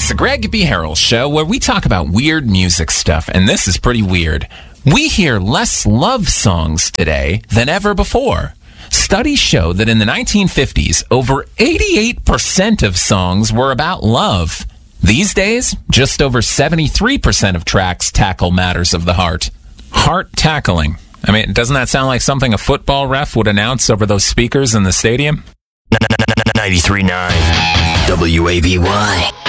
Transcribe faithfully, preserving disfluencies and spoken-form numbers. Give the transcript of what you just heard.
the Greg B. Harrell Show, where we talk about weird music stuff, and this is pretty weird. We hear less love songs today than ever before. Studies show that in the nineteen fifties, over eighty-eight percent of songs were about love. These days, just over seventy-three percent of tracks tackle matters of the heart. Heart tackling. I mean, doesn't that sound like something a football ref would announce over those speakers in the stadium? ninety-three point nine W A B Y.